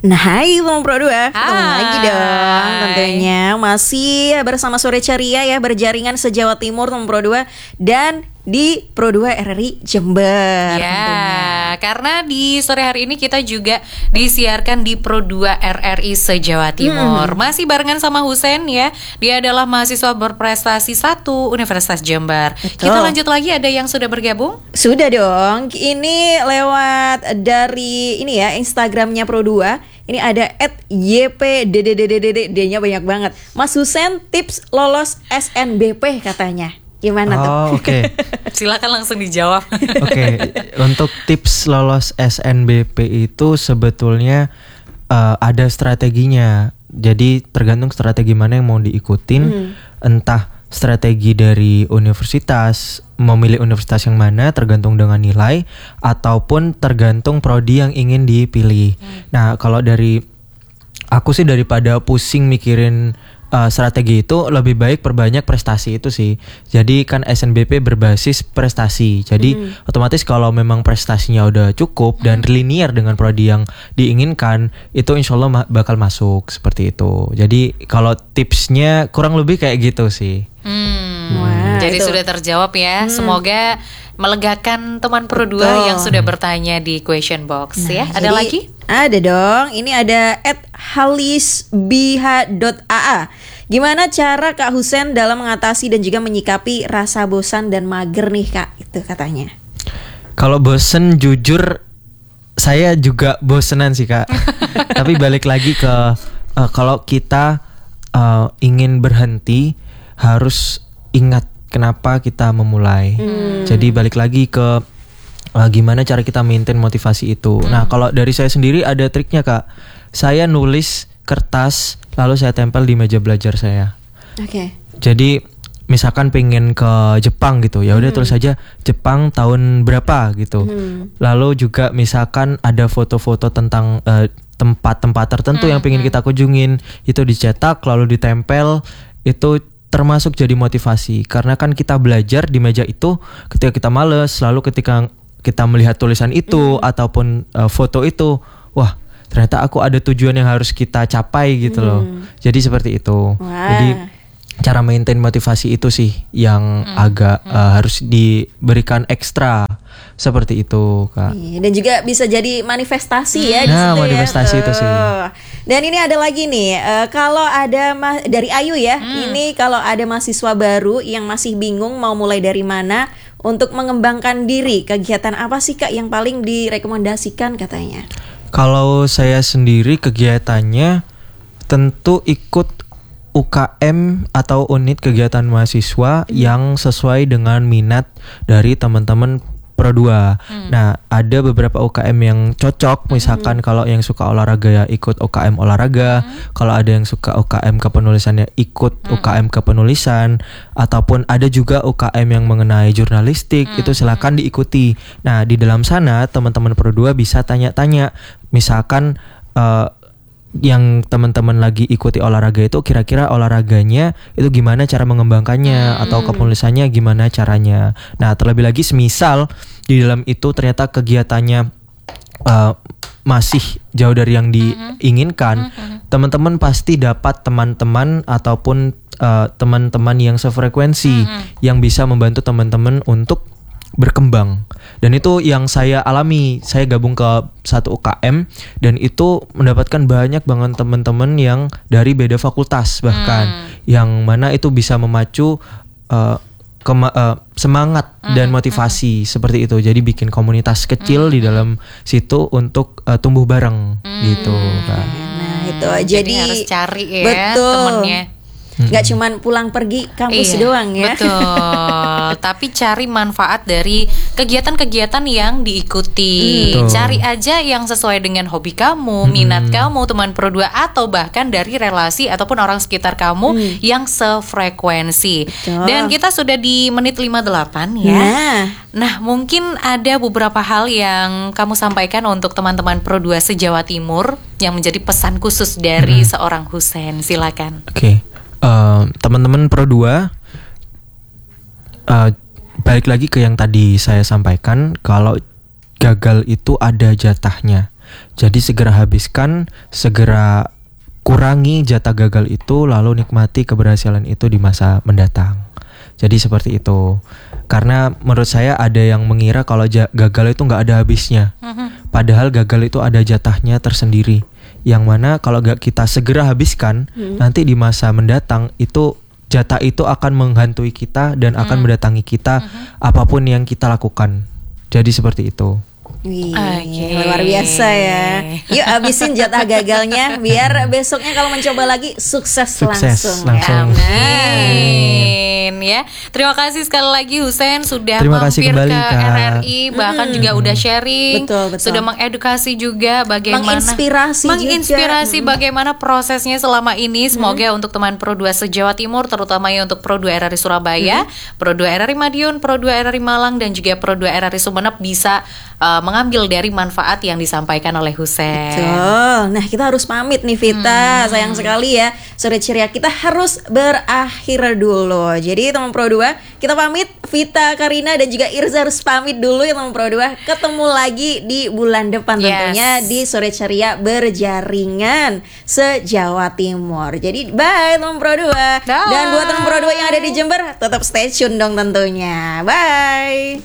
Nah, hai Bang Pro 2, ketemu Hai. lagi dong tentunya. Masih bersama Sore Ceria ya, berjaringan se-Jawa Timur Bang Pro 2 dan di Pro 2 RRI Jember Ya, tentunya. karena di sore hari ini kita juga disiarkan di Pro 2 RRI se-Jawa Timur. Masih barengan sama Husein ya. Dia adalah mahasiswa berprestasi 1 Universitas Jember. Betul. Kita lanjut lagi, ada yang sudah bergabung? Sudah dong, ini lewat dari ini ya Instagramnya Pro 2. Ini ada @ypdddd-nya banyak banget. Mas Husein tips lolos SNBP katanya. Gimana tuh? Oh, oke. Silakan langsung dijawab. Oke, untuk tips lolos SNBP itu sebetulnya ada strateginya. Jadi tergantung strategi mana yang mau diikutin. Entah strategi dari universitas, memilih universitas yang mana tergantung dengan nilai, ataupun tergantung prodi yang ingin dipilih. Nah, kalau dari aku sih daripada pusing mikirin strategi itu, lebih baik perbanyak prestasi itu sih. Jadi kan SNBP berbasis prestasi. Jadi otomatis kalau memang prestasinya udah cukup dan linear dengan prodi yang diinginkan, itu insya Allah bakal masuk seperti itu. Jadi kalau tipsnya kurang lebih kayak gitu sih. Wah, Jadi itu. sudah terjawab ya. Semoga melegakan teman Pro 2 Betul. yang sudah bertanya di question box ya. Ada Jadi, lagi? Ada dong. Ini ada @halisbh.aa. Gimana cara Kak Husein dalam mengatasi dan juga menyikapi rasa bosan dan mager nih Kak? Itu katanya. Kalau bosen jujur saya juga bosenan sih Kak. Tapi balik lagi ke kalau kita ingin berhenti harus ingat kenapa kita memulai. Jadi balik lagi ke gimana cara kita maintain motivasi itu. Nah, kalau dari saya sendiri ada triknya Kak. Saya nulis kertas lalu saya tempel di meja belajar saya. Oke. Jadi misalkan pengen ke Jepang gitu, ya udah tulis saja Jepang tahun berapa gitu. Lalu juga misalkan ada foto-foto tentang tempat-tempat tertentu yang pengen kita kunjungin, itu dicetak lalu ditempel, itu termasuk jadi motivasi. Karena kan kita belajar di meja itu ketika kita males, lalu ketika kita melihat tulisan itu ataupun foto itu, wah ternyata aku ada tujuan yang harus kita capai gitu loh. Jadi seperti itu. Wah. Jadi cara maintain motivasi itu sih yang agak harus diberikan ekstra seperti itu Kak. Iya, dan juga bisa jadi manifestasi ya di Nah, situ manifestasi ya. itu sih. Dan ini ada lagi nih, kalau ada dari Ayu ya, ini kalau ada mahasiswa baru yang masih bingung mau mulai dari mana untuk mengembangkan diri, kegiatan apa sih Kak yang paling direkomendasikan katanya? Kalau saya sendiri kegiatannya tentu ikut UKM atau unit kegiatan mahasiswa yang sesuai dengan minat dari teman-teman Pro 2. Nah, ada beberapa UKM yang cocok. Misalkan kalau yang suka olahraga ya ikut UKM olahraga. Kalau ada yang suka UKM kepenulisannya ikut UKM kepenulisan. Ataupun ada juga UKM yang mengenai jurnalistik. Itu silakan diikuti. Nah, di dalam sana teman-teman Pro 2 bisa tanya-tanya. Misalkan yang teman-teman lagi ikuti olahraga itu kira-kira olahraganya itu gimana cara mengembangkannya atau kepenulisannya gimana caranya. Nah, terlebih lagi semisal di dalam itu ternyata kegiatannya masih jauh dari yang diinginkan, teman-teman pasti dapat teman-teman ataupun teman-teman yang sefrekuensi yang bisa membantu teman-teman untuk berkembang. Dan itu yang saya alami. Saya gabung ke satu UKM dan itu mendapatkan banyak banget teman-teman yang dari beda fakultas bahkan yang mana itu bisa memacu semangat dan motivasi seperti itu. Jadi bikin komunitas kecil di dalam situ untuk tumbuh bareng gitu kan. Nah, itu Jadi harus cari ya betul. temennya. Gak cuman pulang pergi kampus doang ya. Betul. Tapi cari manfaat dari kegiatan-kegiatan yang diikuti. Betul. Cari aja yang sesuai dengan hobi kamu, minat kamu, teman Pro 2, atau bahkan dari relasi ataupun orang sekitar kamu yang sefrekuensi. Betul. Dan kita sudah di menit 58 ya. Nah, mungkin ada beberapa hal yang kamu sampaikan untuk teman-teman Pro 2 se-Jawa Timur yang menjadi pesan khusus dari seorang Husein. Silakan. Oke. Teman-teman Pro 2, balik lagi ke yang tadi saya sampaikan, kalau gagal itu ada jatahnya. Jadi segera habiskan, segera kurangi jatah gagal itu, lalu nikmati keberhasilan itu di masa mendatang. Jadi seperti itu. Karena menurut saya ada yang mengira kalau gagal itu nggak ada habisnya. Padahal gagal itu ada jatahnya tersendiri. Yang mana kalau nggak kita segera habiskan, nanti di masa mendatang itu jatah itu akan menghantui kita dan akan mendatangi kita apapun yang kita lakukan. Jadi seperti itu. Wih, luar biasa ya. Yuk habisin jatah gagalnya biar besoknya kalau mencoba lagi sukses langsung. Amin ya. Terima kasih sekali lagi Husein sudah mampir kembali, ke Kak. RRI, bahkan juga udah sharing, betul. sudah mengedukasi juga bagaimana menginspirasi bagaimana prosesnya selama ini. Semoga untuk teman Pro 2 se-Jawa Timur, terutamanya untuk Pro 2 RRI Surabaya, Pro 2 RRI Madiun, Pro 2 RRI Malang dan juga Pro 2 RRI Sumeneb bisa mengambil dari manfaat yang disampaikan oleh Husein. Betul. Nah, kita harus pamit nih Vita. Sayang sekali ya, sore ceria kita harus berakhir dulu. Jadi teman Pro 2, kita pamit. Vita, Karina dan juga Irza harus pamit dulu ya teman Pro 2. Ketemu lagi di bulan depan tentunya di sore ceria berjaringan se-Jawa Timur. Jadi bye teman Pro 2. Dan buat teman Pro 2 yang ada di Jember, tetap stay tune dong tentunya. Bye.